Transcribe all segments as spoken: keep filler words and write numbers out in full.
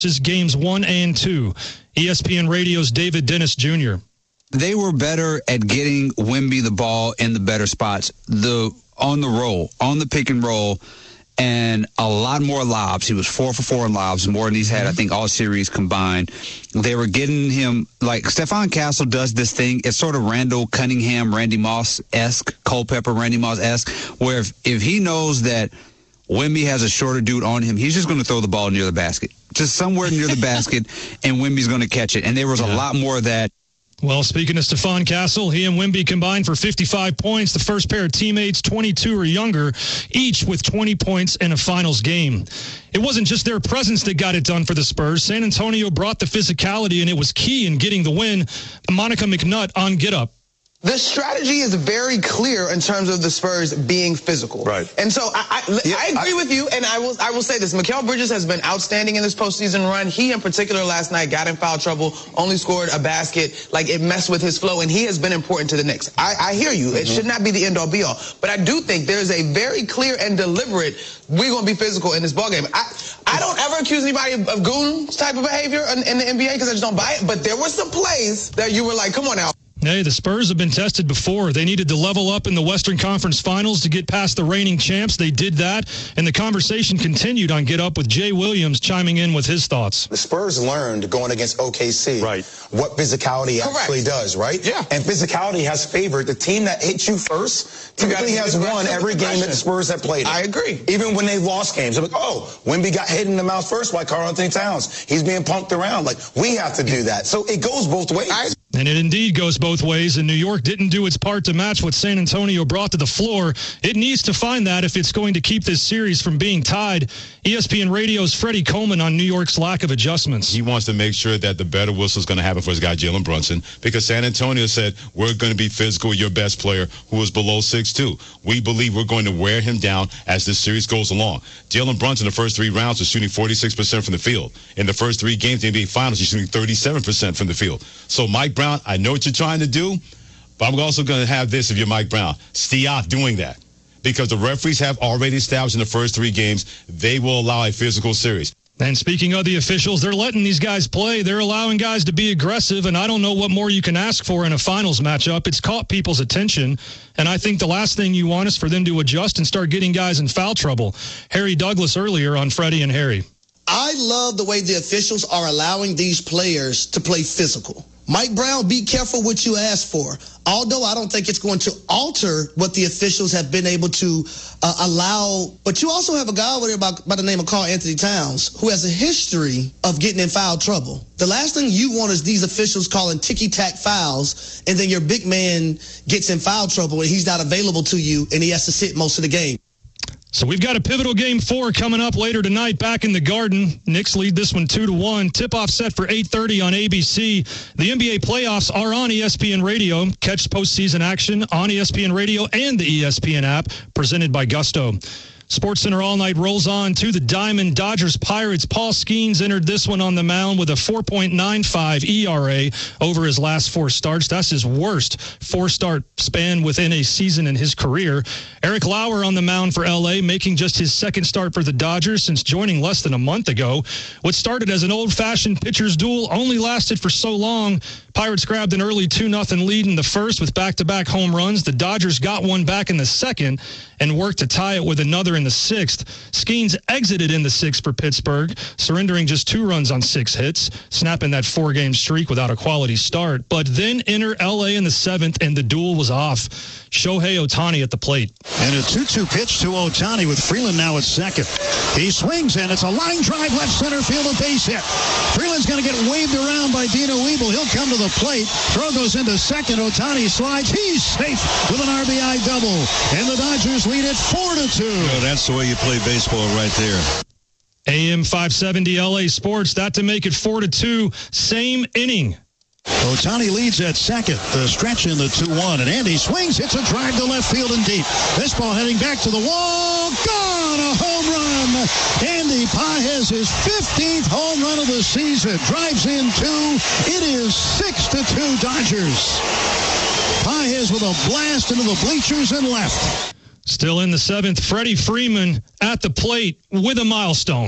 Just games one and two. E S P N Radio's David Dennis Junior They were better at getting Wemby the ball in the better spots, the on the roll, on the pick and roll, and a lot more lobs. He was four for four in lobs, more than he's had, I think, all series combined. They were getting him, like, Stephon Castle does this thing. It's sort of Randall Cunningham, Randy Moss-esque, Culpepper, Randy Moss-esque, where if, if he knows that Wemby has a shorter dude on him, he's just going to throw the ball near the basket. Just somewhere near the basket, and Wemby's going to catch it. And there was yeah. a lot more of that. Well, speaking of Stephon Castle, he and Wemby combined for fifty-five points. The first pair of teammates, twenty-two or younger, each with twenty points in a finals game. It wasn't just their presence that got it done for the Spurs. San Antonio brought the physicality, and it was key in getting the win. Monica McNutt on Get Up. The strategy is very clear in terms of the Spurs being physical. Right. And so I, I, yeah, I agree I, with you, and I will I will say this. Mikal Bridges has been outstanding in this postseason run. He, in particular, last night got in foul trouble, only scored a basket. Like, it messed with his flow, and he has been important to the Knicks. I, I hear you. Mm-hmm. It should not be the end-all, be-all. But I do think there's a very clear and deliberate, we're going to be physical in this ballgame. I, I don't ever accuse anybody of, of goon type of behavior in, in the N B A because I just don't buy it. But there were some plays that you were like, come on now. Hey, the Spurs have been tested before. They needed to level up in the Western Conference Finals to get past the reigning champs. They did that, and the conversation continued on Get Up with Jay Williams chiming in with his thoughts. The Spurs learned going against O K C right. what physicality Correct. actually does, right? Yeah. And physicality has favored the team that hits you first typically has won every game that the Spurs have played. I agree. Even when they lost games, they're like, oh, Wemby got hit in the mouth first by Karl Anthony Towns. He's being punked around. Like, we have to do that. So it goes both ways. I And it indeed goes both ways, and New York didn't do its part to match what San Antonio brought to the floor. It needs to find that if it's going to keep this series from being tied. E S P N Radio's Freddie Coleman on New York's lack of adjustments. He wants to make sure that the better whistle is going to happen for his guy, Jalen Brunson, because San Antonio said, we're going to be physical, your best player, who is below six two. We believe we're going to wear him down as this series goes along. Jalen Brunson, the first three rounds, was shooting forty-six percent from the field. In the first three games, the N B A Finals, he's shooting thirty-seven percent from the field. So Mike Brown, I know what you're trying to do, but I'm also going to have this if you're Mike Brown. Stop doing that. Because the referees have already established in the first three games, they will allow a physical series. And speaking of the officials, they're letting these guys play. They're allowing guys to be aggressive, and I don't know what more you can ask for in a finals matchup. It's caught people's attention, and I think the last thing you want is for them to adjust and start getting guys in foul trouble. Harry Douglas earlier on Freddie and Harry. I love the way the officials are allowing these players to play physical. Mike Brown, be careful what you ask for. Although I don't think it's going to alter what the officials have been able to uh, allow. But you also have a guy over there by, by the name of Karl Anthony Towns who has a history of getting in foul trouble. The last thing you want is these officials calling ticky-tack fouls, and then your big man gets in foul trouble and he's not available to you and he has to sit most of the game. So we've got a pivotal game four coming up later tonight back in the Garden. Knicks lead this one two to one. Tip-off set for eight thirty on A B C. The N B A playoffs are on E S P N Radio. Catch postseason action on E S P N Radio and the E S P N app, presented by Gusto. SportsCenter All Night rolls on to the Diamond Dodgers Pirates. Paul Skeens entered this one on the mound with a four point nine five E R A over his last four starts. That's his worst four-start span within a season in his career. Eric Lauer on the mound for L A, making just his second start for the Dodgers since joining less than a month ago. What started as an old-fashioned pitcher's duel only lasted for so long. Pirates grabbed an early two nothing lead in the first with back-to-back home runs. The Dodgers got one back in the second and worked to tie it with another in the sixth. Skeens exited in the sixth for Pittsburgh, surrendering just two runs on six hits, snapping that four-game streak without a quality start. But then enter L A in the seventh, and the duel was off. Shohei Ohtani at the plate. And a two two pitch to Ohtani with Freeland now at second. He swings, and it's a line drive left center field, a base hit. Freeland's going to get waved around by Dino Weeble. He'll come to the plate. Throw goes into second. Ohtani slides. He's safe with an R B I double. And the Dodgers lead it four to two. You know, that's the way you play baseball right there. A M five seventy L A Sports. That to make it four to two. Same inning. Ohtani leads at second. The stretch in the two one. And Andy swings. Hits a drive to left field and deep. This ball heading back to the wall. Gone! A home run. Andy Pages, his fifteenth home run of the season. Drives in two. It is six to two Dodgers. Pages with a blast into the bleachers and left. Still in the seventh, Freddie Freeman at the plate with a milestone.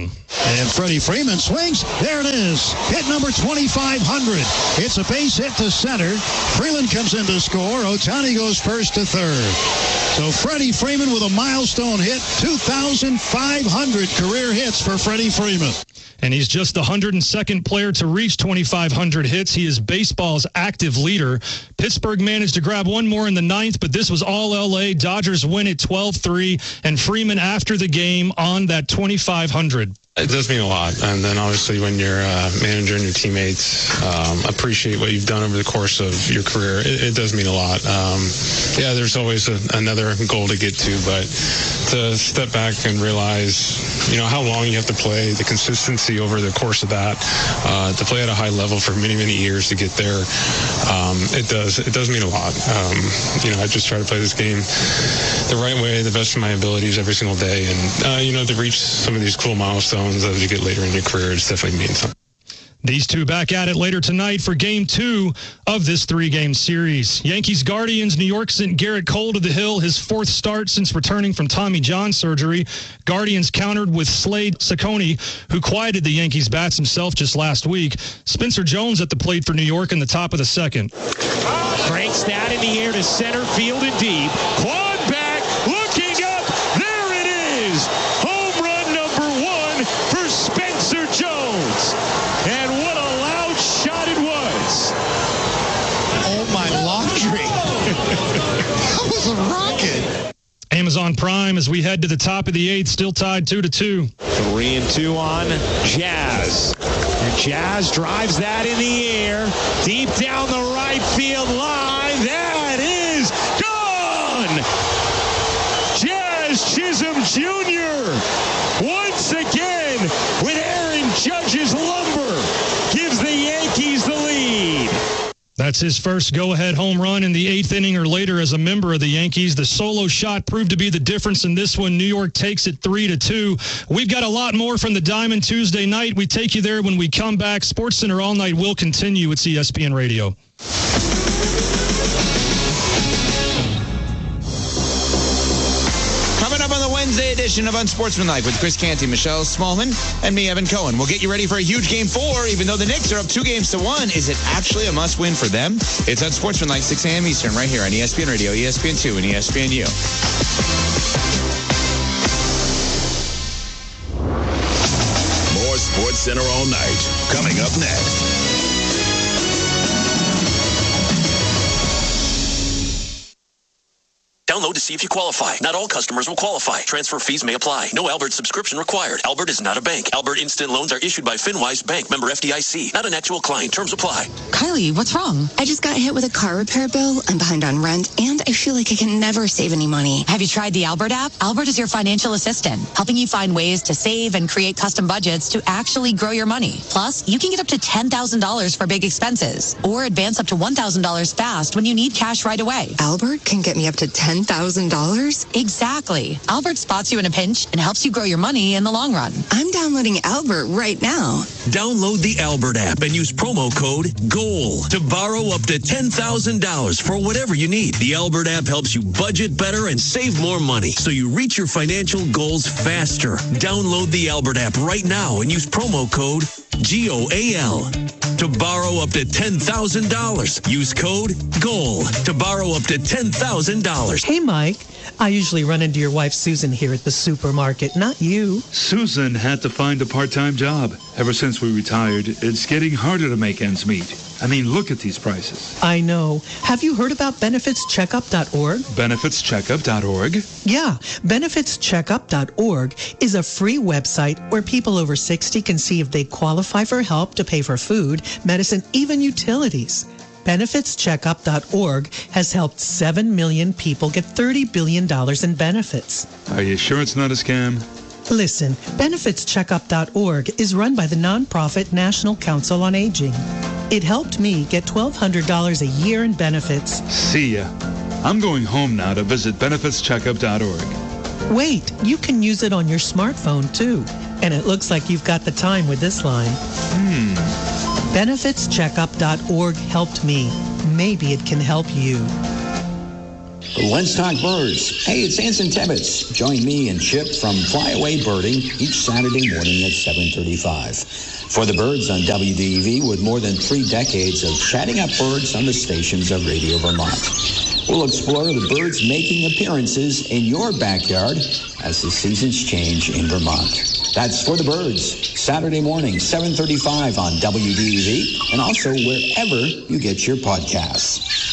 And Freddie Freeman swings. There it is. Hit number twenty-five hundred. It's a base hit to center. Freeland comes in to score. Ohtani goes first to third. So Freddie Freeman with a milestone hit. two thousand five hundred career hits for Freddie Freeman. And he's just the one hundred second player to reach twenty-five hundred hits. He is baseball's active leader. Pittsburgh managed to grab one more in the ninth, but this was all L A. Dodgers win it twelve three, and Freeman after the game on that twenty-five hundred. It does mean a lot. And then obviously when your uh, manager and your teammates um, appreciate what you've done over the course of your career, it, it does mean a lot. Um, yeah, there's always a, another goal to get to, but to step back and realize, you know, how long you have to play, the consistency over the course of that, uh, to play at a high level for many, many years to get there, um, it does it does mean a lot. Um, you know, I just try to play this game the right way, the best of my abilities every single day. And, uh, you know, to reach some of these cool milestones as you get later in your career, it definitely means something. These two back at it later tonight for game two of this three-game series. Yankees Guardians, New York sent Garrett Cole to the hill, his fourth start since returning from Tommy John surgery. Guardians countered with Slade Cecconi, who quieted the Yankees bats himself just last week. Spencer Jones at the plate for New York in the top of the second. Cranks that in the air to center field and deep. Quad back, looking up, there it is! Home run number one for Spencer Jones. And what a loud shot it was. Oh, my laundry. That was a rocket. Amazon Prime as we head to the top of the eighth, still tied two to two. Three and two on Jazz. And Jazz drives that in the air. Deep down the right field line. That is gone. Jazz Chisholm Junior once again with Aaron Judge's lumber gives the Yankees the lead. That's his first go-ahead home run in the eighth inning or later as a member of the Yankees. The solo shot proved to be the difference in this one. New York takes it three to two. We've got a lot more from the Diamond Tuesday night. We take you there when we come back. SportsCenter All Night will continue. It's E S P N Radio. Wednesday edition of Unsportsmanlike with Chris Canty, Michelle Smallman, and me, Evan Cohen. We'll get you ready for a huge game four, even though the Knicks are up two games to one. Is it actually a must-win for them? It's Unsportsmanlike, six a.m. Eastern, right here on E S P N Radio, E S P N two, and E S P N U. More SportsCenter All Night, coming up next. Download to see if you qualify. Not all customers will qualify. Transfer fees may apply. No Albert subscription required. Albert is not a bank. Albert Instant Loans are issued by FinWise Bank, member F D I C. Not an actual client. Terms apply. Kylie, what's wrong? I just got hit with a car repair bill. I'm behind on rent, and I feel like I can never save any money. Have you tried the Albert app? Albert is your financial assistant, helping you find ways to save and create custom budgets to actually grow your money. Plus, you can get up to ten thousand dollars for big expenses, or advance up to one thousand dollars fast when you need cash right away. Albert can get me up to ten thousand dollars? Exactly. Albert spots you in a pinch and helps you grow your money in the long run. I'm downloading Albert right now. Download the Albert app and use promo code GOAL to borrow up to ten thousand dollars for whatever you need. The Albert app helps you budget better and save more money so you reach your financial goals faster. Download the Albert app right now and use promo code G O A L to borrow up to ten thousand dollars. Use code GOAL to borrow up to ten thousand dollars. Hey, Mike. I usually run into your wife, Susan, here at the supermarket, not you. Susan had to find a part-time job. Ever since we retired, it's getting harder to make ends meet. I mean, look at these prices. I know. Have you heard about benefits checkup dot org? benefits checkup dot org? Yeah. benefits checkup dot org is a free website where people over sixty can see if they qualify for help to pay for food, medicine, even utilities. benefits checkup dot org has helped seven million people get thirty billion dollars in benefits. Are you sure it's not a scam? Listen, benefits checkup dot org is run by the nonprofit National Council on Aging. It helped me get twelve hundred dollars a year in benefits. See ya. I'm going home now to visit benefits checkup dot org. Wait, you can use it on your smartphone too. And it looks like you've got the time with this line. Hmm. benefits checkup dot org helped me. Maybe it can help you. Let's talk birds. Hey, it's Anson Tebbets. Join me and Chip from Flyaway Birding each Saturday morning at seven thirty-five. For the birds on W D E V, with more than three decades of chatting up birds on the stations of Radio Vermont. We'll explore the birds making appearances in your backyard as the seasons change in Vermont. That's For the Birds, Saturday morning, seven thirty-five on W D E V, and also wherever you get your podcasts.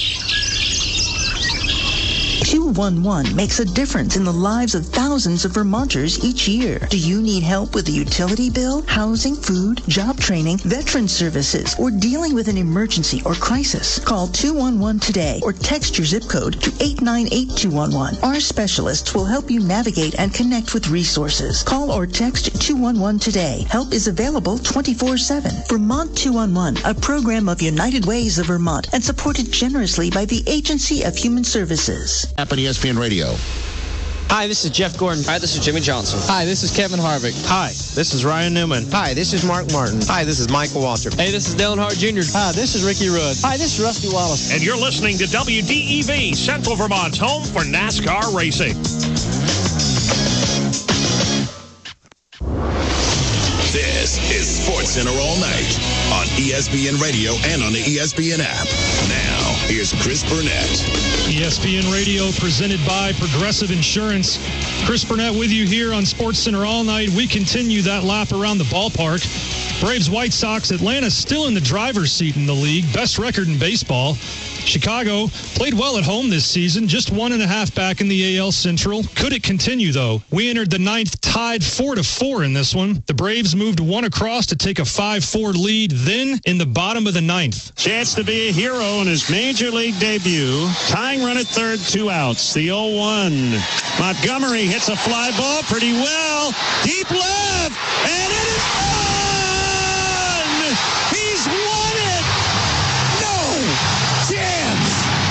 two one one makes a difference in the lives of thousands of Vermonters each year. Do you need help with a utility bill, housing, food, job training, veteran services, or dealing with an emergency or crisis? Call two one one today or text your zip code to eight nine eight two one one. Our specialists will help you navigate and connect with resources. Call or text two one one today. Help is available twenty-four seven. Vermont two one one, a program of United Ways of Vermont and supported generously by the Agency of Human Services. Up on E S P N Radio. Hi, this is Jeff Gordon. Hi, this is Jimmy Johnson. Hi, this is Kevin Harvick. Hi, this is Ryan Newman. Hi, this is Mark Martin. Hi, this is Michael Waltrip. Hey, this is Dale Hart Junior Hi, this is Ricky Rudd. Hi, this is Rusty Wallace. And you're listening to W D E V, Central Vermont's home for NASCAR racing. This is Sports Center all night on E S P N Radio and on the E S P N app. Now, here's Chris Burnett. E S P N Radio presented by Progressive Insurance. Chris Burnett with you here on Sports Center all night. We continue that lap around the ballpark. Braves, White Sox, Atlanta still in the driver's seat in the league. Best record in baseball. Chicago played well at home this season, just one and a half back in the A L Central. Could it continue, though? We entered the ninth tied four to four in this one. The Braves moved one across to take a five four lead. Then, in the bottom of the ninth. Chance to be a hero in his major league debut. Tying run at third, two outs. The oh one. Montgomery hits a fly ball pretty well. Deep left, and it is gone! He's won it! No chance!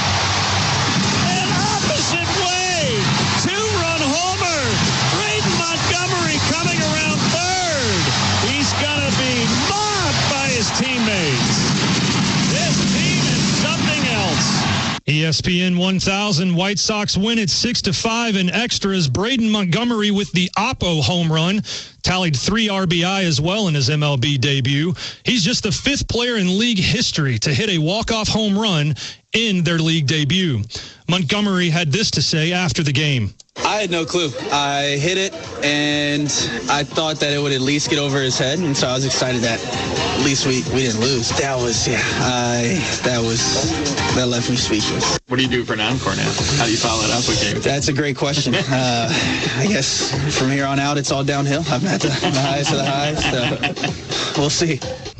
An opposite way. Two-run homer. Braden Montgomery coming around third. He's gonna be mobbed by his teammates. This team is something else. E S P N one thousand, White Sox win it six to five in extras. Braden Montgomery with the Oppo home run. Tallied three R B I as well in his M L B debut. He's just the fifth player in league history to hit a walk-off home run in their league debut. Montgomery had this to say after the game. I had no clue. I hit it, and I thought that it would at least get over his head, and so I was excited that at least we, we didn't lose. That was, yeah, I, that was, that left me speechless. What do you do for an encore now? How do you follow it up with game? That's a great question. Uh, I guess from here on out, it's all downhill. I'm at the, the highest of the highs, so we'll see.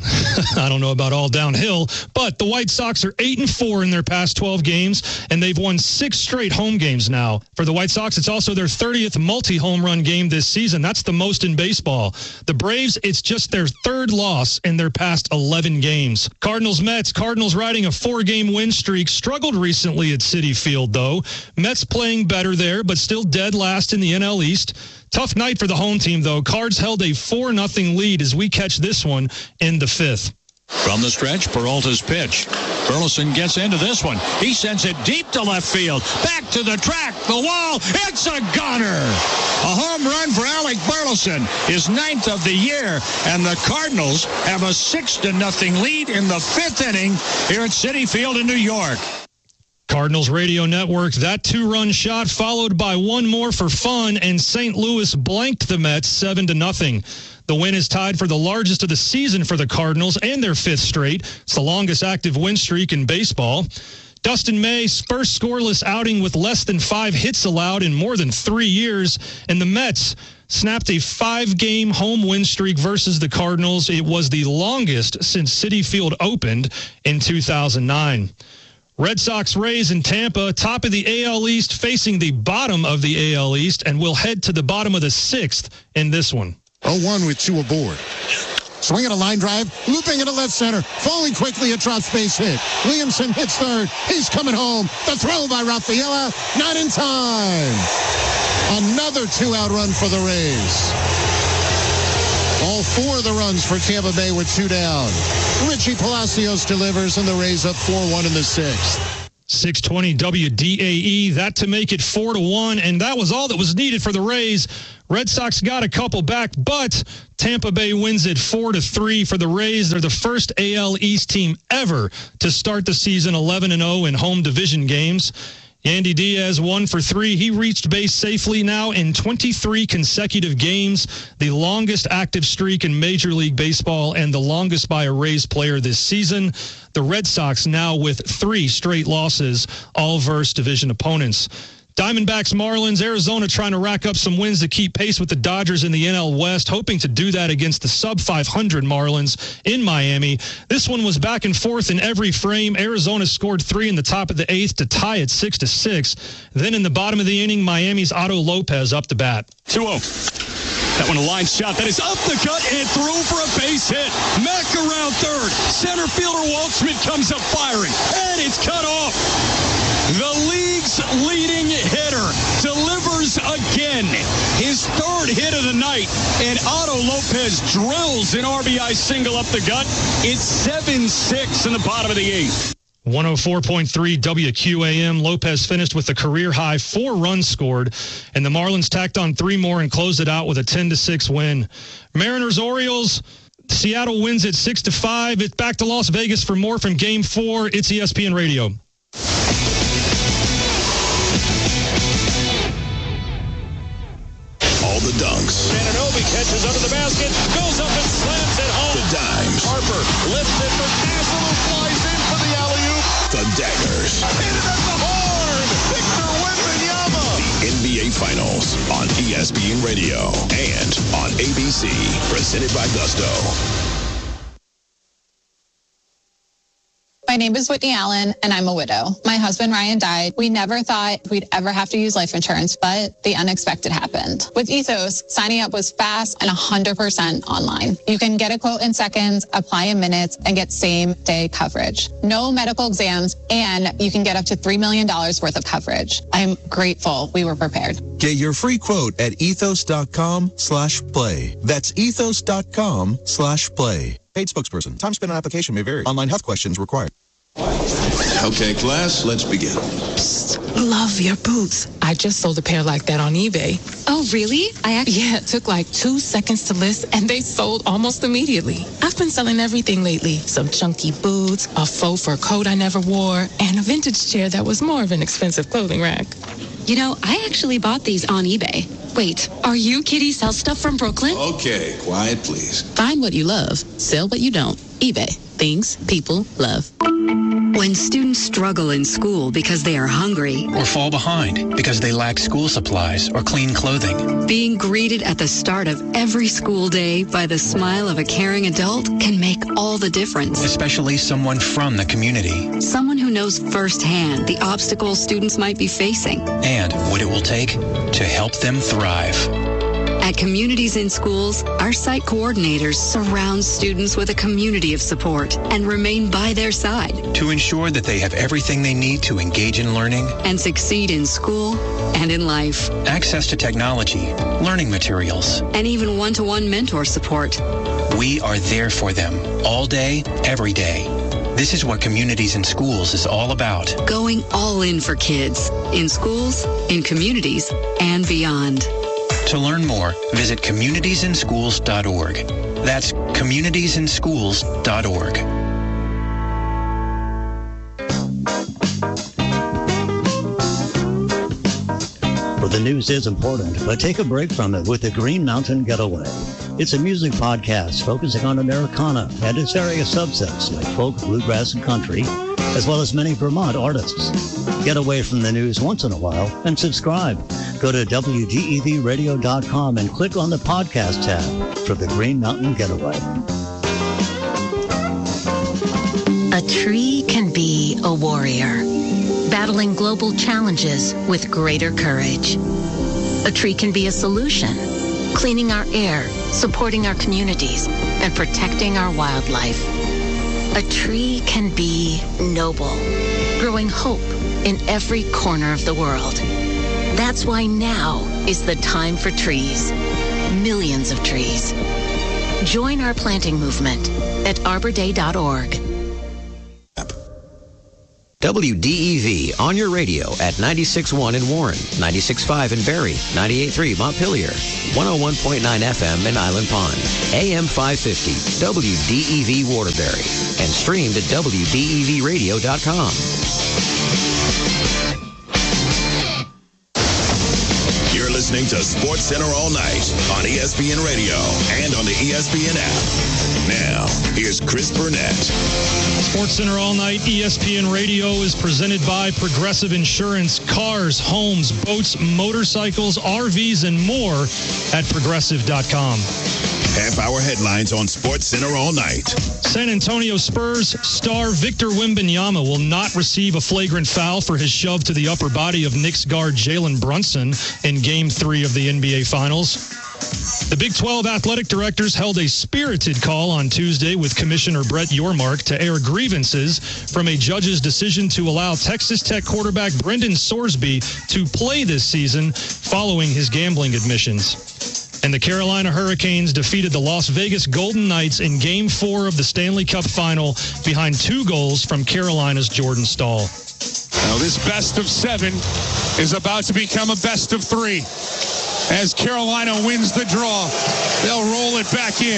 I don't know about all downhill, but the White Sox are eight and four in their past twelve games, and they've won six straight home games now. For the White Sox, it's also their thirtieth multi-home run game this season. That's the most in baseball. The Braves, it's just their third loss in their past eleven games. Cardinals, Mets. Cardinals riding a four-game win streak. Struggled recently at Citi Field, though. Mets playing better there, but still dead last in the N L East. Tough night for the home team, though. Cards held a four nothing lead as we catch this one in the fifth. From the stretch, Peralta's pitch. Burleson gets into this one. He sends it deep to left field. Back to the track, the wall. It's a gunner. A home run for Alec Burleson, his ninth of the year. And the Cardinals have a six to nothing lead in the fifth inning here at Citi Field in New York. Cardinals Radio Network, that two-run shot followed by one more for fun, and Saint Louis blanked the Mets seven to nothing. The win is tied for the largest of the season for the Cardinals and their fifth straight. It's the longest active win streak in baseball. Dustin May's first scoreless outing with less than five hits allowed in more than three years, and the Mets snapped a five-game home win streak versus the Cardinals. It was the longest since Citi Field opened in two thousand nine. Red Sox, Rays in Tampa, top of the A L East, facing the bottom of the A L East, and will head to the bottom of the sixth in this one. oh one with two aboard. Swinging a line drive, looping into left center, falling quickly, a drop space hit. Williamson hits third. He's coming home. The throw by Rafaela, not in time. Another two-out run for the Rays. All four of the runs for Tampa Bay with two down. Richie Palacios delivers, and the Rays up four one in the sixth. six twenty W D A E. That to make it four to one, and that was all that was needed for the Rays. Red Sox got a couple back, but Tampa Bay wins it four to three for the Rays. They're the first A L East team ever to start the season eleven and oh in home division games. Yandy Diaz one for three. He reached base safely now in twenty-three consecutive games, the longest active streak in Major League Baseball and the longest by a Rays player this season. The Red Sox now with three straight losses, all versus division opponents. Diamondbacks, Marlins, Arizona trying to rack up some wins to keep pace with the Dodgers in the N L West, hoping to do that against the sub five hundred Marlins in Miami. This one was back and forth in every frame. Arizona scored three in the top of the eighth to tie it six to six. Then in the bottom of the inning, Miami's Otto Lopez up the bat. two oh. That one a line shot. That is up the gut and through for a base hit. Mack around third. Center fielder Waldschmidt comes up firing. And it's cut off. The league's leading hitter delivers again. His third hit of the night. And Otto Lopez drills an R B I single up the gut. It's seven six in the bottom of the eighth. one oh four point three W Q A M. Lopez finished with a career-high four runs scored, and the Marlins tacked on three more and closed it out with a ten to six win. Mariners-Orioles, Seattle wins it six to five. It's back to Las Vegas for more from Game four. It's E S P N Radio. All the dunks. Ananobi catches under the basket, goes up and slams it home. The dimes. Harper lifts it for Dazzle, who flies in for the alley-oop. The daggers. Hit it at the horn. Victor Wembanyama. The N B A Finals on E S P N Radio and on A B C. Presented by Gusto. My name is Whitney Allen, and I'm a widow. My husband, Ryan, died. We never thought we'd ever have to use life insurance, but the unexpected happened. With Ethos, signing up was fast and one hundred percent online. You can get a quote in seconds, apply in minutes, and get same-day coverage. No medical exams, and you can get up to three million dollars worth of coverage. I'm grateful we were prepared. Get your free quote at ethos.com slash play. That's ethos.com slash play. Paid spokesperson. Time spent on application may vary. Online health questions required. Okay, class, let's begin. Psst, love your boots. I just sold a pair like that on eBay. Oh, really? I actually... Yeah, it took like two seconds to list, and they sold almost immediately. I've been selling everything lately. Some chunky boots, a faux fur coat I never wore, and a vintage chair that was more of an expensive clothing rack. You know, I actually bought these on eBay. Wait, are you Kitty Sell Stuff from Brooklyn? Okay, quiet, please. Find what you love. Sell what you don't. eBay. Things people love. When students struggle in school because they are hungry or fall behind because they lack school supplies or clean clothing, being greeted at the start of every school day by the smile of a caring adult can make all the difference. Especially someone from the community. Someone who knows firsthand the obstacles students might be facing. And what it will take to help them thrive. At Communities in Schools, our site coordinators surround students with a community of support and remain by their side to ensure that they have everything they need to engage in learning and succeed in school and in life. Access to technology, learning materials, and even one-to-one mentor support. We are there for them all day, every day. This is what Communities in Schools is all about. Going all in for kids, in schools, in communities, and beyond. To learn more, visit communities in schools dot org. That's communities in schools dot org. Well, the news is important, but take a break from it with the Green Mountain Getaway. It's a music podcast focusing on Americana and its various subsets like folk, bluegrass, and country, as well as many Vermont artists. Get away from the news once in a while and subscribe. Go to W G E V radio dot com and click on the podcast tab for the Green Mountain Getaway. A tree can be a warrior, battling global challenges with greater courage. A tree can be a solution, cleaning our air, supporting our communities, and protecting our wildlife. A tree can be noble, growing hope in every corner of the world. That's why now is the time for trees. Millions of trees. Join our planting movement at arbor day dot org. W D E V on your radio at ninety-six point one in Warren, ninety-six point five in Barrie, ninety-eight point three Montpelier, one oh one point nine F M in Island Pond, A M five fifty, W D E V Waterbury, and streamed at W D E V radio dot com. You're listening to Sports Center all night on E S P N Radio and on the E S P N app. Now, here's Chris Burnett. Sports Center all night, E S P N Radio is presented by Progressive Insurance. Cars, homes, boats, motorcycles, R Vs, and more at progressive dot com. Half-hour headlines on Sports Center all night. San Antonio Spurs star Victor Wembanyama will not receive a flagrant foul for his shove to the upper body of Knicks guard Jalen Brunson in Game three of the N B A Finals. The Big twelve athletic directors held a spirited call on Tuesday with Commissioner Brett Yormark to air grievances from a judge's decision to allow Texas Tech quarterback Brendan Sorsby to play this season following his gambling admissions. And the Carolina Hurricanes defeated the Las Vegas Golden Knights in Game four of the Stanley Cup Final behind two goals from Carolina's Jordan Staal. Now this best of seven is about to become a best of three. As Carolina wins the draw, they'll roll it back in.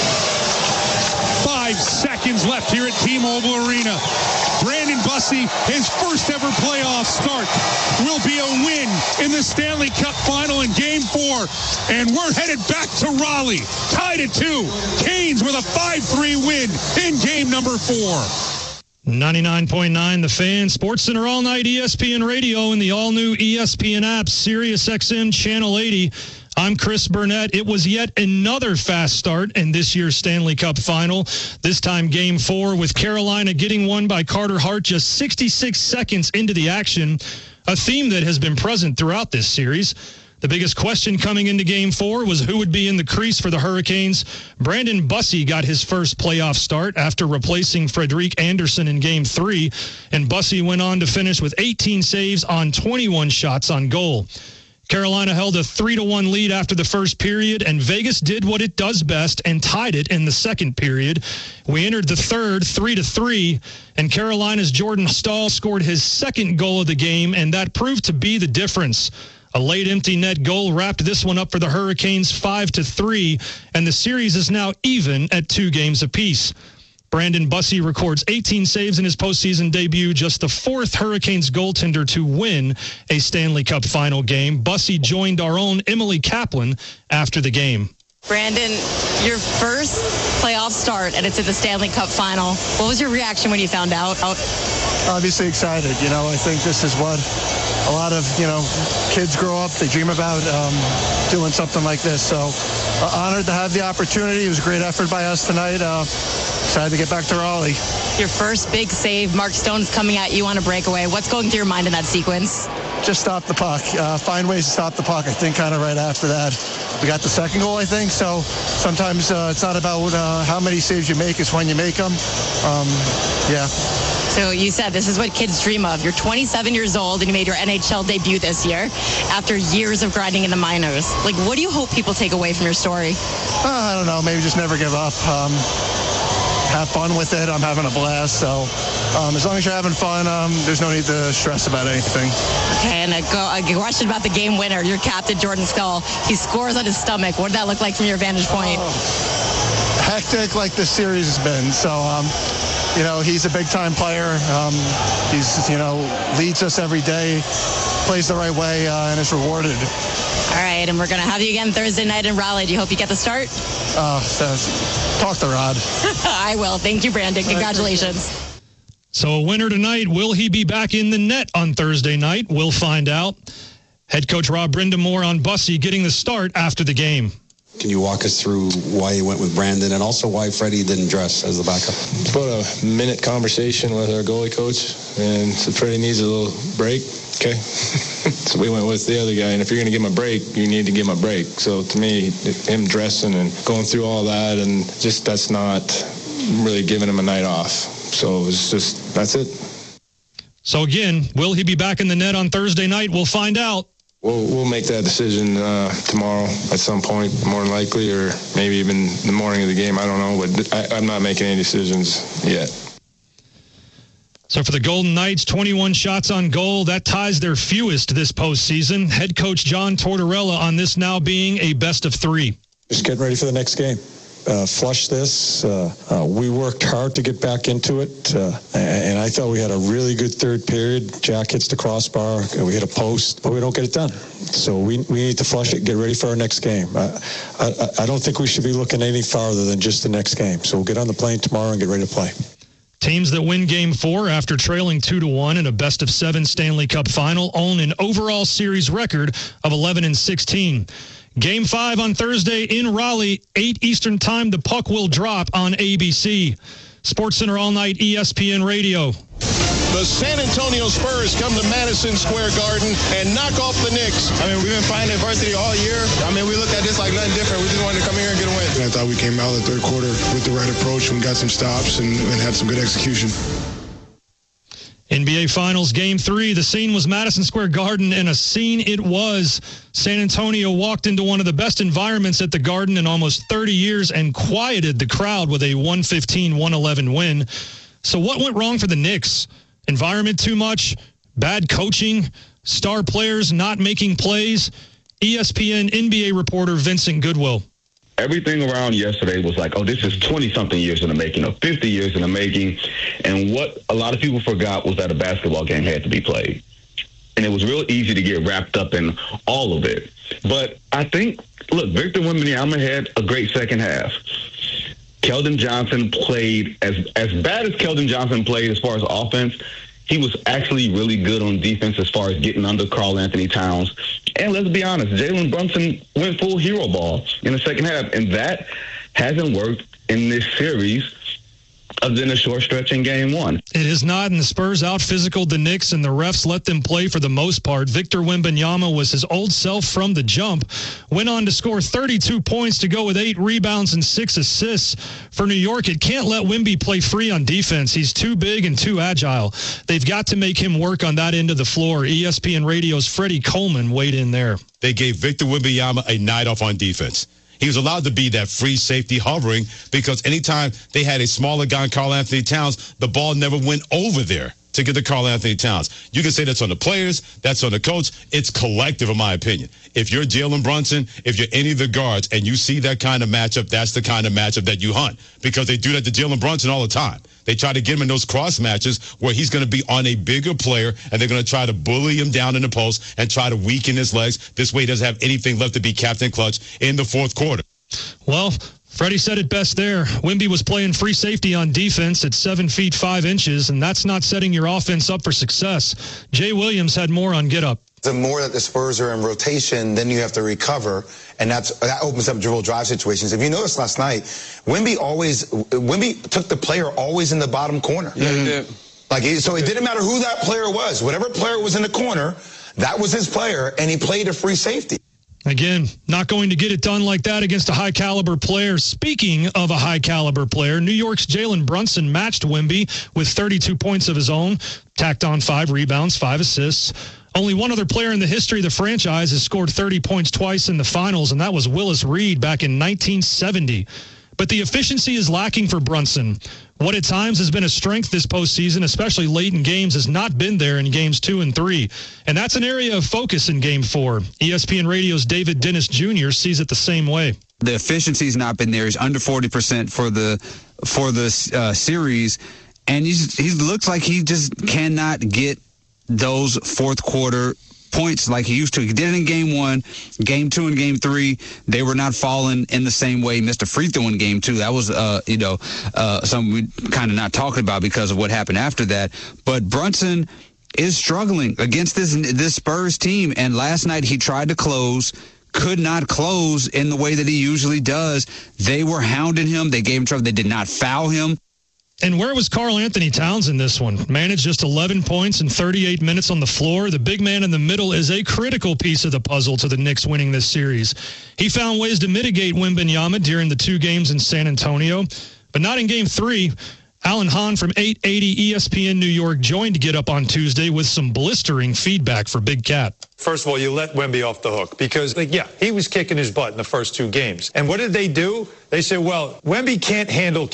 Five seconds left here at T-Mobile Arena. Brandon Bussey, his first ever playoff start, will be a win in the Stanley Cup Final in Game four. And we're headed back to Raleigh, tied at two. Canes with a five three win in game number four. ninety-nine point nine The Fan, Sports Center all night, E S P N Radio, and the all-new E S P N app, Sirius X M Channel eighty. I'm Chris Burnett. It was yet another fast start in this year's Stanley Cup Final. This time Game four with Carolina getting one by Carter Hart just sixty-six seconds into the action, a theme that has been present throughout this series. The biggest question coming into Game four was who would be in the crease for the Hurricanes. Brandon Bussey got his first playoff start after replacing Frederic Anderson in Game three, and Bussey went on to finish with eighteen saves on twenty-one shots on goal. Carolina held a three to one lead after the first period, and Vegas did what it does best and tied it in the second period. We entered the third three to three, and Carolina's Jordan Staal scored his second goal of the game, and that proved to be the difference. A late empty net goal wrapped this one up for the Hurricanes five to three, and the series is now even at two games apiece. Brandon Bussey records eighteen saves in his postseason debut, just the fourth Hurricanes goaltender to win a Stanley Cup Final game. Bussey joined our own Emily Kaplan after the game. Brandon, your first playoff start, and it's at the Stanley Cup Final. What was your reaction when you found out? Obviously excited. You know, I think this is what a lot of, you know, kids grow up, they dream about um, doing something like this. So uh, honored to have the opportunity. It was a great effort by us tonight. Uh, excited to get back to Raleigh. Your first big save, Mark Stone's coming at you on a breakaway. What's going through your mind in that sequence? Just stop the puck. Uh, find ways to stop the puck. I think kind of right after that, we got the second goal, I think. So sometimes uh, it's not about uh, how many saves you make, it's when you make them. Um, yeah. So you said this is what kids dream of. You're twenty-seven years old and you made your N H L debut this year after years of grinding in the minors. Like, what do you hope people take away from your story? Uh, I don't know. Maybe just never give up. Um, have fun with it. I'm having a blast. So um, as long as you're having fun, um, there's no need to stress about anything. Okay, and a, go, a question about the game winner, your captain, Jordan Staal. He scores on his stomach. What did that look like from your vantage point? Oh, hectic like this series has been. So, um, you know, he's a big-time player. Um, he's, you know, leads us every day, plays the right way, uh, and is rewarded. All right, and we're going to have you again Thursday night in Raleigh. Do you hope you get the start? Uh, so, talk to Rod. I will. Thank you, Brandon. Congratulations. So a winner tonight. Will he be back in the net on Thursday night? We'll find out. Head coach Rob Brindamore on Bussey getting the start after the game. Can you walk us through why you went with Brandon and also why Freddie didn't dress as the backup? It's about a minute conversation with our goalie coach, and so Freddie needs a little break. Okay. So we went with the other guy, and if you're going to give him a break, you need to give him a break. So to me, him dressing and going through all that, and just that's not really giving him a night off. So it's just, that's it. So again, will he be back in the net on Thursday night? We'll find out. We'll, we'll make that decision uh, tomorrow at some point, more than likely, or maybe even the morning of the game. I don't know, but I, I'm not making any decisions yet. So for the Golden Knights, twenty-one shots on goal. That ties their fewest this postseason. Head coach John Tortorella on this now being a best of three. Just getting ready for the next game. Uh, flush this. Uh, uh, we worked hard to get back into it, uh, and I thought we had a really good third period. Jack hits the crossbar, we hit a post, but we don't get it done. So we we need to flush it, get ready for our next game. I, I, I don't think we should be looking any farther than just the next game. So we'll get on the plane tomorrow and get ready to play. Teams that win Game four after trailing two to one in a best-of-seven Stanley Cup final own an overall series record of eleven and sixteen. Game five on Thursday in Raleigh, eight Eastern Time. The puck will drop on A B C. SportsCenter All Night, E S P N Radio. The San Antonio Spurs come to Madison Square Garden and knock off the Knicks. I mean, we've been fighting adversity all year. I mean, we looked at this like nothing different. We just wanted to come here and get a win. And I thought we came out of the third quarter with the right approach and got some stops and, and had some good execution. N B A Finals Game three, the scene was Madison Square Garden, and a scene it was. San Antonio walked into one of the best environments at the Garden in almost thirty years and quieted the crowd with a one fifteen one eleven win. So what went wrong for the Knicks? Environment too much? Bad coaching? Star players not making plays? E S P N N B A reporter Vincent Goodwill. Everything around yesterday was like, oh, this is twenty-something years in the making, or fifty years in the making. And what a lot of people forgot was that a basketball game had to be played. And it was real easy to get wrapped up in all of it. But I think, look, Victor Wembanyama had a great second half. Keldon Johnson played, as as bad as Keldon Johnson played as far as offense, he was actually really good on defense as far as getting under Karl Anthony Towns. And let's be honest, Jalen Brunson went full hero ball in the second half, and that hasn't worked in this series other than a short stretch in game one. It is not, and the Spurs out-physicaled the Knicks, and the refs let them play for the most part. Victor Wembanyama was his old self from the jump, went on to score thirty-two points to go with eight rebounds and six assists. For New York, it can't let Wemby play free on defense. He's too big and too agile. They've got to make him work on that end of the floor. E S P N Radio's Freddie Coleman weighed in there. They gave Victor Wembanyama a night off on defense. He was allowed to be that free safety hovering because anytime they had a smaller guy, Karl Anthony Towns, the ball never went over there to get to Karl Anthony Towns. You can say that's on the players, that's on the coach. It's collective, in my opinion. If you're Jalen Brunson, if you're any of the guards, and you see that kind of matchup, that's the kind of matchup that you hunt, because they do that to Jalen Brunson all the time. They try to get him in those cross matches where he's going to be on a bigger player, and they're going to try to bully him down in the post and try to weaken his legs. This way he doesn't have anything left to be Captain Clutch in the fourth quarter. Well, Freddie said it best there. Wemby was playing free safety on defense at seven feet five inches, and that's not setting your offense up for success. Jay Williams had more on Get Up. The more that the Spurs are in rotation, then you have to recover, and that's that opens up dribble drive situations. If you noticed last night, Wemby always Wemby took the player always in the bottom corner. Yeah, he did. Like so, it didn't matter who that player was. Whatever player was in the corner, that was his player, and he played a free safety. Again, not going to get it done like that against a high-caliber player. Speaking of a high-caliber player, New York's Jalen Brunson matched Wemby with thirty-two points of his own, tacked on five rebounds, five assists. Only one other player in the history of the franchise has scored thirty points twice in the finals, and that was Willis Reed back in nineteen seventy. But the efficiency is lacking for Brunson. What at times has been a strength this postseason, especially late in games, has not been there in games two and three. And that's an area of focus in game four. E S P N Radio's David Dennis Junior sees it the same way. The efficiency's not been there. He's under forty percent for the for the uh, series. And he's, he looks like he just cannot get those fourth quarter points like he used to. He did it in game one, game two, and game three. They were not falling in the same way. He missed a free throw in game two. That was, uh, you know, uh, something we kind of not talking about because of what happened after that. But Brunson is struggling against this this Spurs team. And last night he tried to close, could not close in the way that he usually does. They were hounding him. They gave him trouble. They did not foul him. And where was Karl Anthony Towns in this one? Managed just eleven points in thirty-eight minutes on the floor. The big man in the middle is a critical piece of the puzzle to the Knicks winning this series. He found ways to mitigate Wembanyama during the two games in San Antonio, but not in game three. Alan Hahn from eight eighty E S P N New York joined to Get Up on Tuesday with some blistering feedback for Big Cat. First of all, you let Wemby off the hook because, like, yeah, he was kicking his butt in the first two games. And what did they do? They said, well, Wemby can't handle Cat.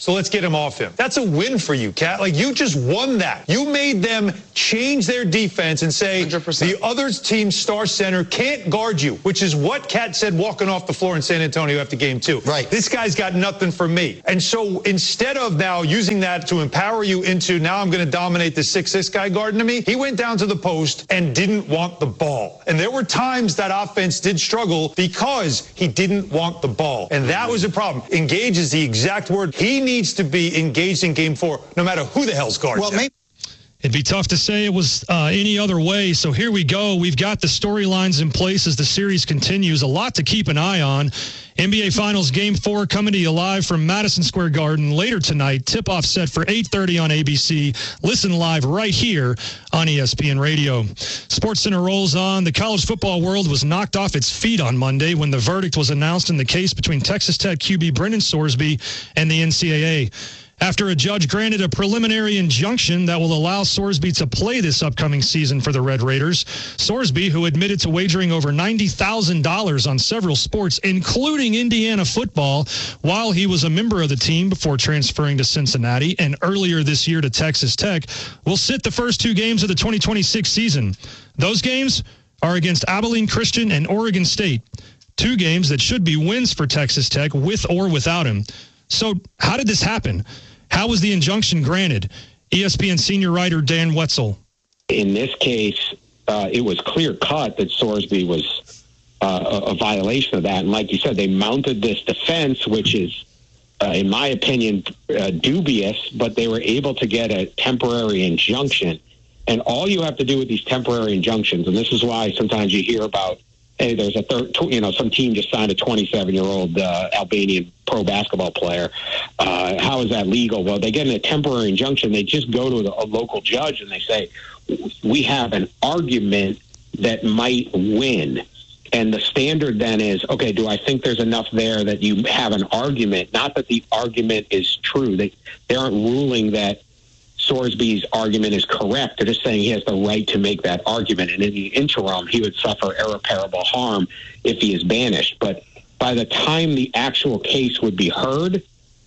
so let's get him off him. That's a win for you, Kat. Like, you just won that. You made them change their defense and say one hundred percent. The other team's star center can't guard you, which is what Kat said walking off the floor in San Antonio after game two. Right. This guy's got nothing for me. And so instead of now using that to empower you into now I'm going to dominate the six six guy guarding to me, he went down to the post and didn't want the ball. And there were times that offense did struggle because he didn't want the ball. And that was a problem. Engage is the exact word. He needs to be engaged in game four, no matter who the hell's guarding well, him. Maybe- It'd be tough to say it was uh, any other way. So here we go. We've got the storylines in place as the series continues. A lot to keep an eye on. N B A Finals Game four coming to you live from Madison Square Garden later tonight. Tip-off set for eight thirty on A B C. Listen live right here on E S P N Radio. SportsCenter rolls on. The college football world was knocked off its feet on Monday when the verdict was announced in the case between Texas Tech Q B Brendan Sorsby and the N C double A. After a judge granted a preliminary injunction that will allow Sorsby to play this upcoming season for the Red Raiders, Sorsby, who admitted to wagering over ninety thousand dollars on several sports, including Indiana football, while he was a member of the team before transferring to Cincinnati and earlier this year to Texas Tech, will sit the first two games of the twenty twenty-six season. Those games are against Abilene Christian and Oregon State, two games that should be wins for Texas Tech with or without him. So how did this happen? How was the injunction granted? E S P N senior writer Dan Wetzel. In this case, uh, it was clear cut that Sorsby was uh, a, a violation of that. And like you said, they mounted this defense, which is, uh, in my opinion, uh, dubious, but they were able to get a temporary injunction. And all you have to do with these temporary injunctions, and this is why sometimes you hear about, hey, there's a third, you know, some team just signed a twenty-seven-year-old uh, Albanian pro basketball player. Uh, how is that legal? Well, they get a temporary injunction. They just go to a local judge and they say, we have an argument that might win. And the standard then is, okay, do I think there's enough there that you have an argument? Not that the argument is true. They, they aren't ruling that Sorsby's argument is correct. They're just saying he has the right to make that argument. And in the interim, he would suffer irreparable harm if he is banished. But by the time the actual case would be heard,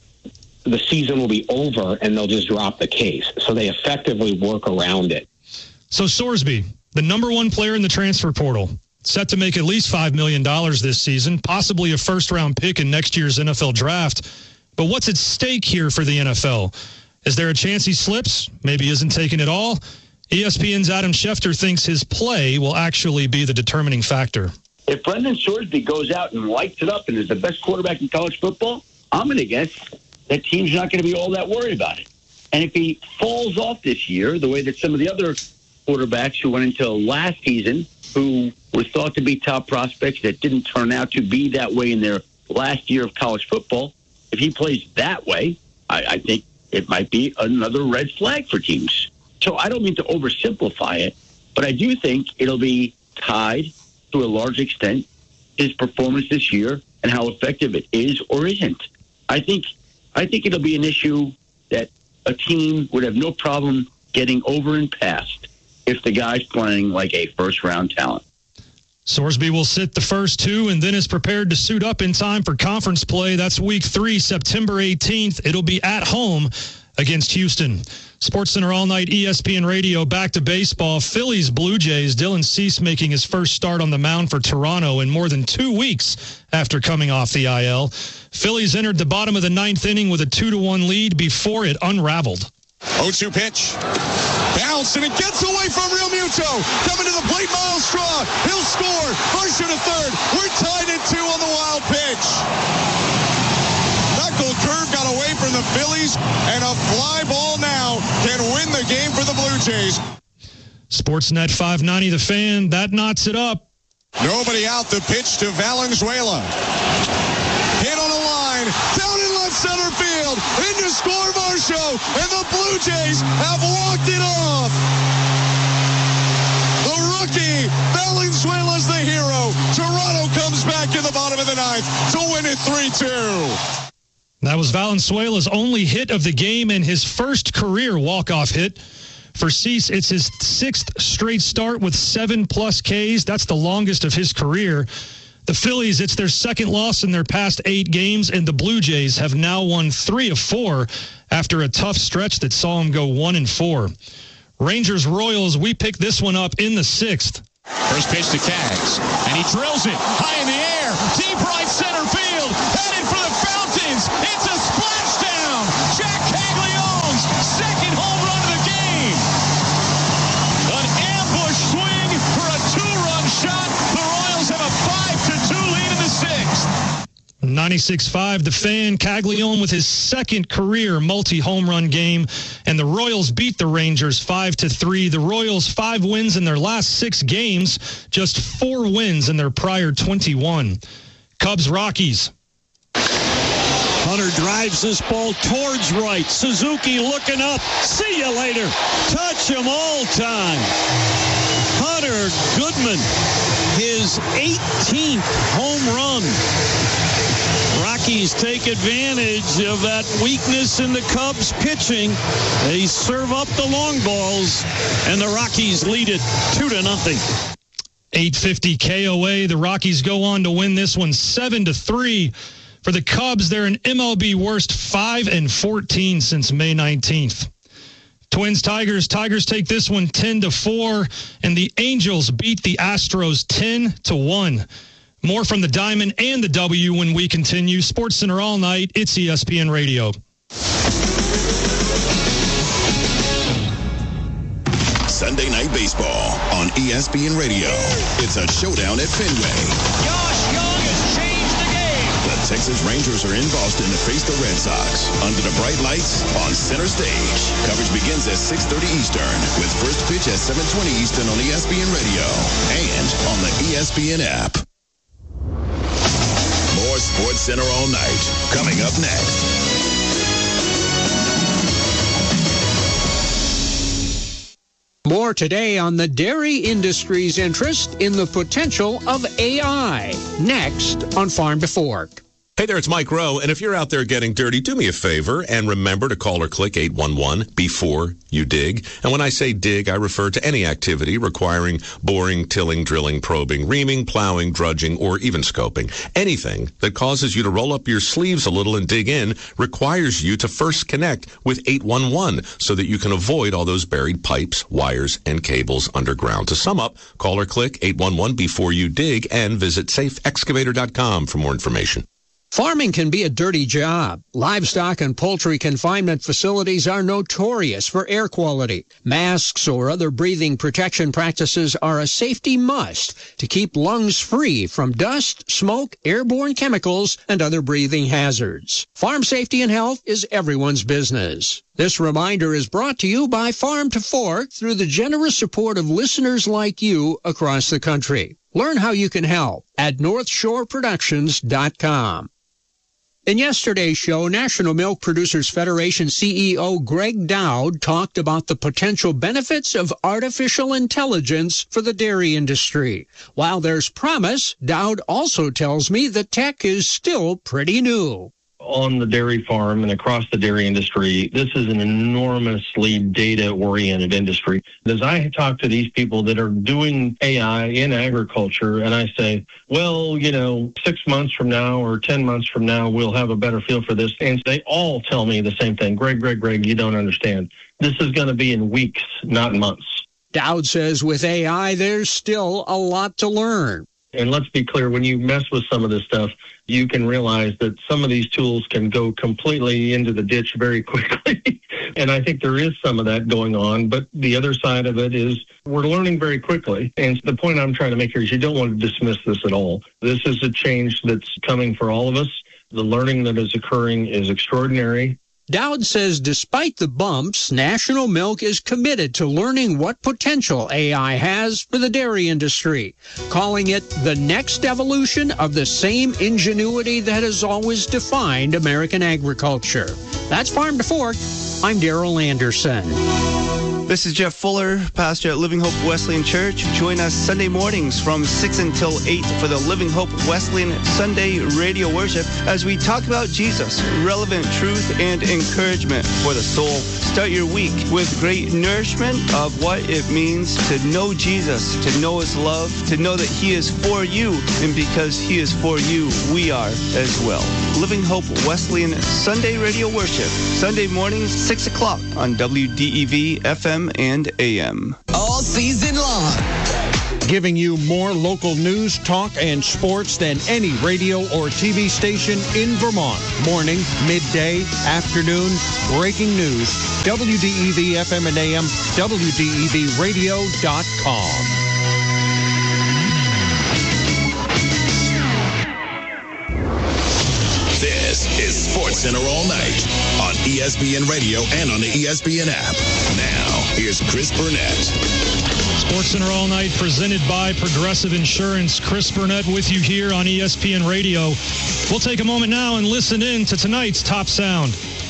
the season will be over and they'll just drop the case. So they effectively work around it. So Sorsby, the number one player in the transfer portal, set to make at least five million dollars this season, possibly a first-round pick in next year's N F L draft. But what's at stake here for the N F L? Is there a chance he slips? Maybe isn't taken at all? E S P N's Adam Schefter thinks his play will actually be the determining factor. If Brendan Sorsby goes out and lights it up and is the best quarterback in college football, I'm going to guess that team's not going to be all that worried about it. And if he falls off this year, the way that some of the other quarterbacks who went into last season, who were thought to be top prospects that didn't turn out to be that way in their last year of college football, if he plays that way, I, I think it might be another red flag for teams. So I don't mean to oversimplify it, but I do think it'll be tied to a large extent his performance this year and how effective it is or isn't. I think I think it'll be an issue that a team would have no problem getting over and past if the guy's playing like a first-round talent. Sorsby will sit the first two and then is prepared to suit up in time for conference play. That's week three, September eighteenth. It'll be at home against Houston. SportsCenter All Night, E S P N Radio, back to baseball. Phillies Blue Jays, Dylan Cease making his first start on the mound for Toronto in more than two weeks after coming off the I L. Phillies entered the bottom of the ninth inning with a two to one lead before it unraveled. oh two pitch. Bounce, and it gets away from Real Muto. Coming to the plate, Miles Straw. He'll score. Varsho to third. We're tied at two on the wild pitch. Knuckle curve got away from the Phillies, and a fly ball now can win the game for the Blue Jays. Sportsnet five ninety, The Fan, that knots it up. Nobody out. The pitch to Valenzuela. Hit on a line. Down in left center field. In to score Varsho. And the Blue Jays have walked it off. The rookie, Valenzuela's the hero. Toronto comes back in the bottom of the ninth to win it three two. That was Valenzuela's only hit of the game and his first career walk-off hit. For Cease, it's his sixth straight start with seven-plus Ks. That's the longest of his career. The Phillies, it's their second loss in their past eight games, and the Blue Jays have now won three of four after a tough stretch that saw them go one and four. Rangers Royals, we picked this one up in the sixth. First pitch to Kaggs, and he drills it high in the air, deep right center field, headed for the fountains. It's a splashdown. Jack Caglianone's second home run of the game. An ambush swing for a two-run shot. The Royals have a five to two lead in the sixth. ninety-six five, the Fan, Caglianone with his second career multi-home run game, and the Royals beat the Rangers five to three. The Royals five wins in their last six games, just four wins in their prior twenty-one. Cubs Rockies. Hunter drives this ball towards right. Suzuki looking up. See you later. Touch 'em all time. Hunter Goodman, his eighteenth home run. Rockies take advantage of that weakness in the Cubs pitching. They serve up the long balls, and the Rockies lead it two to nothing. eight fifty K O A. The Rockies go on to win this one seven to three. For the Cubs, they're an M L B worst five and fourteen since May nineteenth. Twins Tigers. Tigers take this one ten to four, and the Angels beat the Astros ten to one. More from the Diamond and the W when we continue. Sports Center all night. It's E S P N Radio. Sunday Night Baseball on E S P N Radio. It's a showdown at Fenway. Josh Young has changed the game. The Texas Rangers are in Boston to face the Red Sox under the bright lights on center stage. Coverage begins at six thirty Eastern with first pitch at seven twenty Eastern on E S P N Radio and on the E S P N app. More Sports Center all night. Coming up next. More today on the dairy industry's interest in the potential of A I. Next on Farm to Fork. Hey there, it's Mike Rowe, and if you're out there getting dirty, do me a favor and remember to call or click eight one one before you dig. And when I say dig, I refer to any activity requiring boring, tilling, drilling, probing, reaming, plowing, drudging, or even scoping. Anything that causes you to roll up your sleeves a little and dig in requires you to first connect with eight one one so that you can avoid all those buried pipes, wires, and cables underground. To sum up, call or click eight one one before you dig and visit safe excavator dot com for more information. Farming can be a dirty job. Livestock and poultry confinement facilities are notorious for air quality. Masks or other breathing protection practices are a safety must to keep lungs free from dust, smoke, airborne chemicals, and other breathing hazards. Farm safety and health is everyone's business. This reminder is brought to you by Farm to Fork through the generous support of listeners like you across the country. Learn how you can help at north shore productions dot com. In yesterday's show, National Milk Producers Federation C E O Greg Dowd talked about the potential benefits of artificial intelligence for the dairy industry. While there's promise, Dowd also tells me the tech is still pretty new. On the dairy farm and across the dairy industry, this is an enormously data-oriented industry. As I talk to these people that are doing A I in agriculture, and I say, well, you know, six months from now or ten months from now, we'll have a better feel for this. And they all tell me the same thing. Greg, Greg, Greg, you don't understand. This is going to be in weeks, not months. Dowd says with A I, there's still a lot to learn. And let's be clear, when you mess with some of this stuff, you can realize that some of these tools can go completely into the ditch very quickly. And I think there is some of that going on. But the other side of it is we're learning very quickly. And the point I'm trying to make here is you don't want to dismiss this at all. This is a change that's coming for all of us. The learning that is occurring is extraordinary. Dowd says despite the bumps, National Milk is committed to learning what potential A I has for the dairy industry, calling it the next evolution of the same ingenuity that has always defined American agriculture. That's Farm to Fork. I'm Darrell Anderson. This is Jeff Fuller, pastor at Living Hope Wesleyan Church. Join us Sunday mornings from six until eight for the Living Hope Wesleyan Sunday radio worship as we talk about Jesus, relevant truth and encouragement for the soul. Start your week with great nourishment of what it means to know Jesus, to know his love, to know that he is for you, and because he is for you, we are as well. Living Hope Wesleyan Sunday radio worship, Sunday mornings, six o'clock on W D E V F M and A M. All season long. Giving you more local news, talk, and sports than any radio or T V station in Vermont. Morning, midday, afternoon, breaking news. W D E V F M and A M, W D E V radio dot com. This is Sports Center all night on E S P N Radio and on the E S P N app. Now, here's Chris Burnett. Sports Center all night presented by Progressive Insurance. Chris Burnett with you here on E S P N Radio. We'll take a moment now and listen in to tonight's top sound.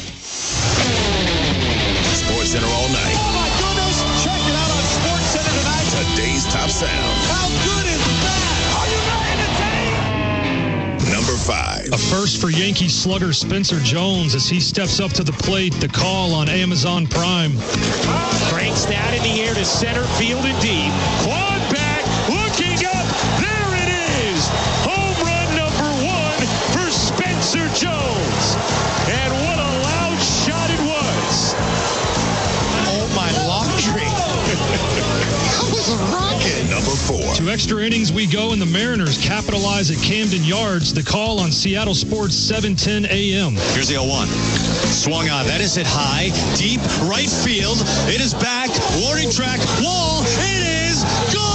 Sports Center all night. Oh my goodness! Check it out on Sports Center tonight. Today's top sound. How good is that? Are you ready to take? Number five. A first for Yankee slugger Spencer Jones as he steps up to the plate. The Call on Amazon Prime. Cranks that in the air to center field and deep. Quad back, looking up. There it is. Home run number one for Spencer Jones. And what a loud shot it was. Oh my laundry. That was a rocket. Number four. To extra innings we go, and the Mariners capitalize at Camden Yards. The Call on Seattle Sports seven ten A M. Here's the oh one. Swung on. That is hit high. Deep right field. It is back. Warning track. Wall. It is gone.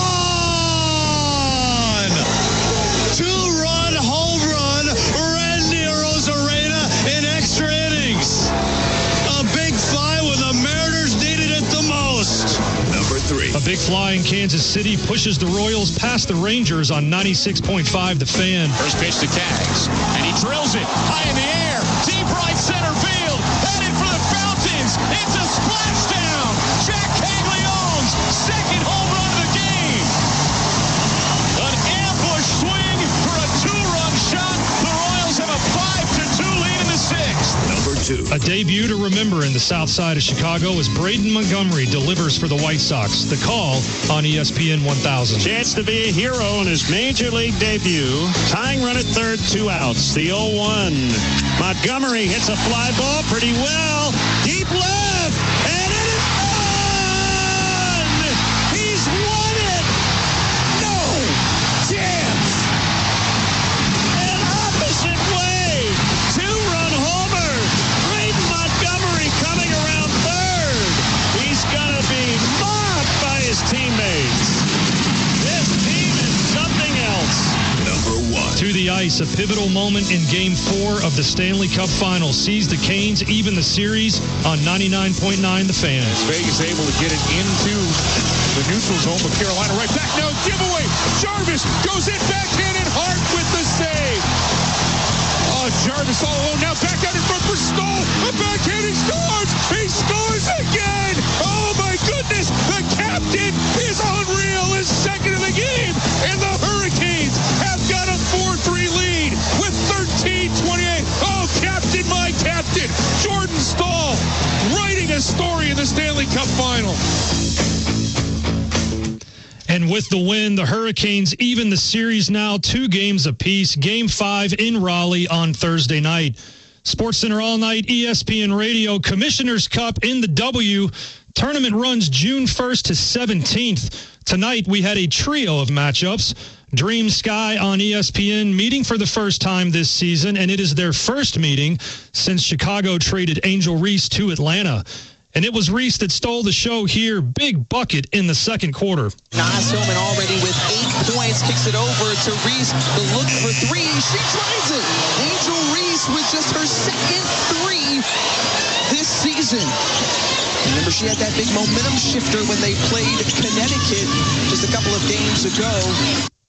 Two-run home run. Randy Arozarena in extra innings. A big fly when the Mariners needed it the most. Number three. A big fly in Kansas City pushes the Royals past the Rangers on ninety-six point five The Fan. First pitch to Tags, and he drills it high in the air, deep right center field, headed for the Fountains. It's a splashdown. Jack Caglianone's second home run of the game. An ambush swing for a two-run shot. The Royals have a five to two lead in the sixth. Number two. A debut to remember in the south side of Chicago as Braden Montgomery delivers for the White Sox. The Call on E S P N one thousand. Chance to be a hero in his major league debut. Tying run at third, two outs. The oh one. Montgomery hits a fly ball pretty well. Deep left. And it is gone! He's won it! No chance! An opposite way. Two-run homer. Braden Montgomery coming around third. He's going to be mobbed by his teammates. This team is something else. Number one. To the ice, a pivotal moment in Game four of the Stanley Cup Final sees the Canes even the series on ninety-nine point nine The Fan. Vegas able to get it into the neutral zone with Carolina right back. No giveaway. Jarvis goes in backhand and Hart with the save. Oh, Jarvis all alone now back out in front for Stoll. A backhand, he scores. He scores again. Oh my goodness. The captain is unreal. His second of the game. And the Hurricanes have got a four three lead with thirteen twenty-eight. Oh, Captain, my captain, Jordan Staal, writing a story in the Stanley Cup Final. And with the win, the Hurricanes even the series now two games apiece. Game five in Raleigh on Thursday night. Sports Center all night, E S P N Radio, Commissioner's Cup in the W. Tournament runs June first to seventeenth. Tonight, we had a trio of matchups. Dream Sky on E S P N meeting for the first time this season, and it is their first meeting since Chicago traded Angel Reese to Atlanta. And it was Reese that stole the show here. Big bucket in the second quarter. Naz Hillman already with eight points. Kicks it over to Reese. The look for three. She tries it. Angel Reese with just her second three this season. Remember, she had that big momentum shifter when they played Connecticut just a couple of games ago.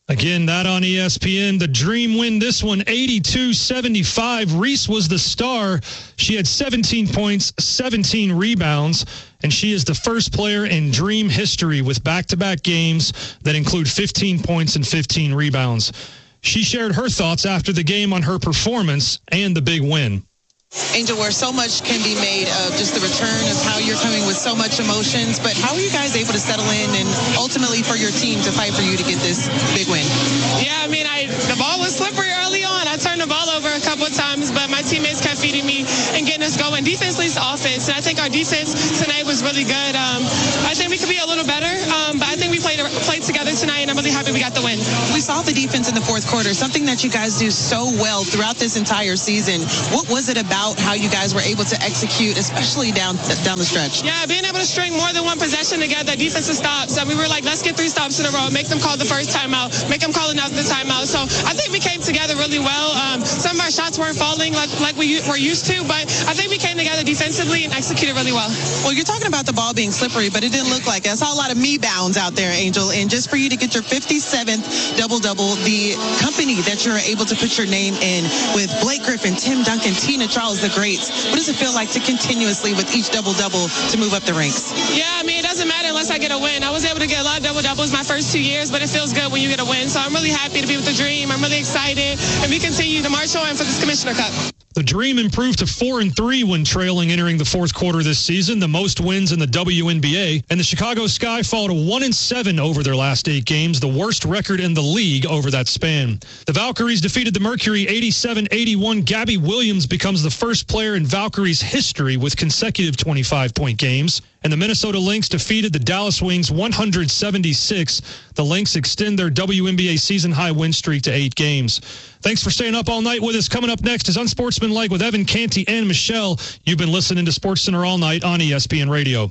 Again, that on E S P N. The Dream win this one, eighty-two seventy-five. Reese was the star. She had seventeen points, seventeen rebounds, and she is the first player in Dream history with back-to-back games that include fifteen points and fifteen rebounds. She shared her thoughts after the game on her performance and the big win. Angel, where so much can be made of just the return of how you're coming with so much emotions, but how are you guys able to settle in and ultimately for your team to fight for you to get this big win? Yeah, I mean, I the ball was slippery early on. I turned the ball over a couple of times, but my teammates kept feeding me and getting us going. Defense leads to offense, and I think our defense tonight was really good. Um, I think we could be a little better, um, but I think we played played together tonight, and I'm really happy we got the win. We saw the defense in the fourth quarter, something that you guys do so well throughout this entire season. What was it about how you guys were able to execute, especially down down the stretch? Yeah, being able to string more than one possession together, defensive stops. And we were like, let's get three stops in a row, make them call the first timeout, make them call another timeout. So I think we came together really well. Um, some of our shots weren't falling like, like we were used to, but I think we came together defensively and executed really well. Well, you're talking about the ball being slippery, but it didn't look like it. I saw a lot of me bounds out there, Angel. And just for you to get your fifty-seventh double-double, the company that you're able to put your name in with Blake Griffin, Tim Duncan, Tina Charles, the greats, what does it feel like to continuously, with each double-double, to move up the ranks? Yeah, I mean, it doesn't matter unless I get a win. I was able to get a lot of double-doubles my first two years, but it feels good when you get a win. So I'm really happy to be with the Dream. I'm really excited, and we continue to march on for this Commissioner Cup. The Dream improved to four and three when trailing entering the fourth quarter this season, the most wins in the W N B A. And the Chicago Sky fall to one and seven over their last eight games, the worst record in the league over that span. The Valkyries defeated the Mercury eighty-seven eighty-one. Gabby Williams becomes the first player in Valkyries history with consecutive twenty-five point games. And the Minnesota Lynx defeated the Dallas Wings one hundred seventy-six. The Lynx extend their W N B A season-high win streak to eight games. Thanks for staying up all night with us. Coming up next is Unsportsmanlike with Evan Canty and Michelle. You've been listening to SportsCenter all night on E S P N Radio.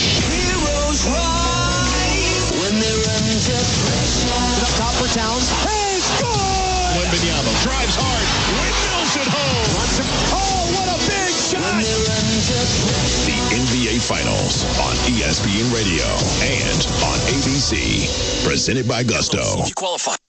Heroes rise when they run to pressure. Up top for Towns. Hey, score! Wembanyama drives hard. Windmills it home. Oh, what a big shot! When they run to pressure. The N B A Finals on E S P N Radio and on A B C. Presented by Gusto. You qualify.